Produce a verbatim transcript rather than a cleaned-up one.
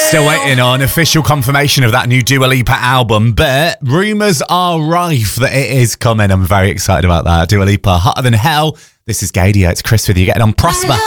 Still waiting on official confirmation of that new Dua Lipa album, but rumours are rife that it is coming. I'm very excited about that. Dua Lipa, Hotter Than Hell. This is Gadio. It's Chris with you, getting on Prosper.